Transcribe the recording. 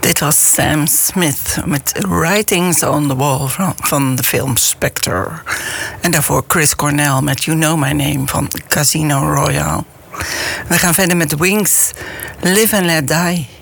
Dit was Sam Smith met Writings on the Wall van de film Spectre. En daarvoor Chris Cornell met You Know My Name van Casino Royale. We gaan verder met Wings, Live and Let Die.